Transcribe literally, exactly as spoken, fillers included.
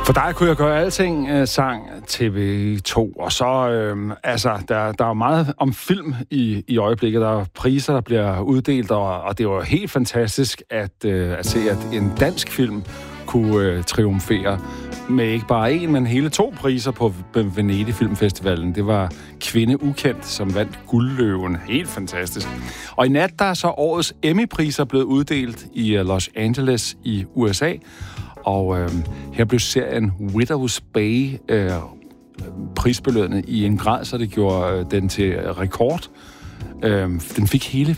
For dig kunne jeg gøre alting, øh, sang T V to, og så, øh, altså, der, der er meget om film i, i øjeblikket. Der er priser, der bliver uddelt, og, og det var helt fantastisk at, øh, at se, at en dansk film kunne øh, triumfere med ikke bare en, men hele to priser på Venedig Filmfestivalen. Det var Kvinde Ukendt, som vandt Guldløven. Helt fantastisk. Og i nat, der er så årets Emmy-priser blevet uddelt i Los Angeles i U S A. Og øh, her blev serien Widow's Bay øh, prisbelønnet i en grad, så det gjorde øh, den til rekord. Øh, den fik hele